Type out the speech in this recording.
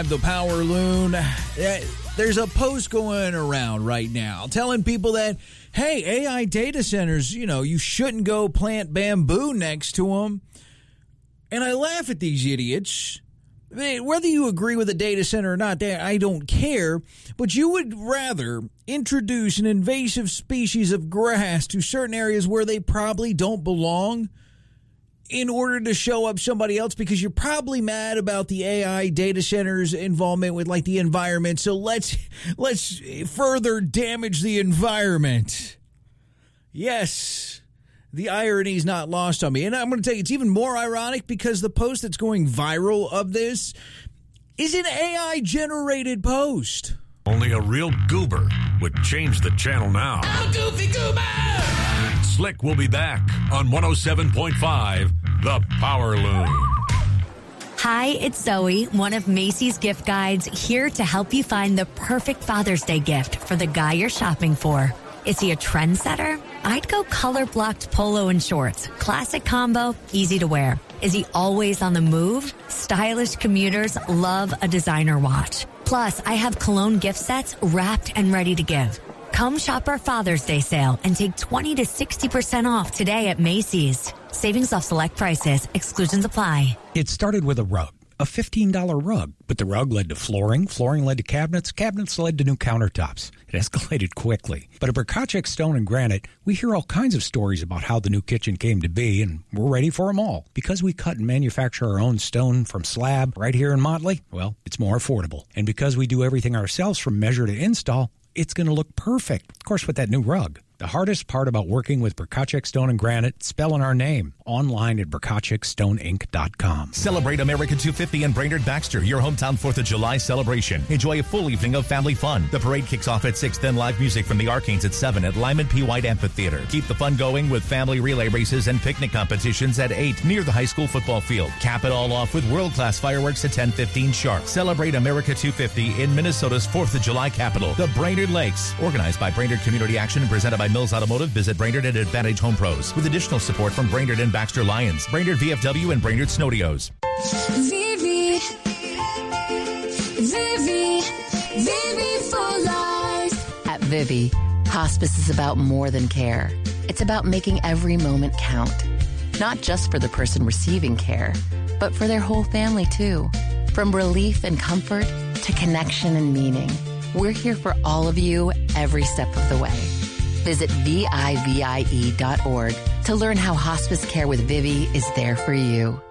1015, the Power Loon. There's a post going around right now telling people that, hey, AI data centers, you shouldn't go plant bamboo next to them. And I laugh at these idiots. Whether you agree with a data center or not, I don't care. But you would rather introduce an invasive species of grass to certain areas where they probably don't belong in order to show up somebody else, because you're probably mad about the AI data centers' involvement with the environment. So let's further damage the environment. Yes, the irony is not lost on me. And I'm going to tell you, it's even more ironic because the post that's going viral of this is an AI-generated post. Only a real goober would change the channel now. I'm a goofy goober! Slick will be back on 107.5, The Power Loon. Hi, it's Zoe, one of Macy's gift guides, here to help you find the perfect Father's Day gift for the guy you're shopping for. Is he a trendsetter? I'd go color-blocked polo and shorts. Classic combo, easy to wear. Is he always on the move? Stylish commuters love a designer watch. Plus, I have cologne gift sets wrapped and ready to give. Come shop our Father's Day sale and take 20 to 60% off today at Macy's. Savings off select prices. Exclusions apply. It started with a rug, a $15 rug, but the rug led to flooring, flooring led to cabinets, cabinets led to new countertops. It escalated quickly. But at Berkachik Stone and Granite, we hear all kinds of stories about how the new kitchen came to be, and we're ready for them all. Because we cut and manufacture our own stone from slab right here in Motley, well, it's more affordable. And because we do everything ourselves from measure to install, it's going to look perfect, of course, with that new rug. The hardest part about working with Berkachik Stone and Granite, spelling our name. Online at BerkachikStoneInc.com. Celebrate America 250 and Brainerd Baxter, your hometown 4th of July celebration. Enjoy a full evening of family fun. The parade kicks off at 6, then live music from the Arcanes at 7 at Lyman P. White Amphitheater. Keep the fun going with family relay races and picnic competitions at 8 near the high school football field. Cap it all off with world-class fireworks at 10:15 sharp. Celebrate America 250 in Minnesota's 4th of July capital, the Brainerd Lakes. Organized by Brainerd Community Action and presented by Mills Automotive. Visit Brainerd and Advantage Home Pros with additional support from Brainerd and Baxter Lions, Brainerd VFW, and Brainerd Snowdeos. Vivi for life. At Vivi, hospice is about more than care. It's about making every moment count. Not just for the person receiving care, but for their whole family too. From relief and comfort to connection and meaning. We're here for all of you every step of the way. Visit VIVIE.org to learn how hospice care with Vivi is there for you.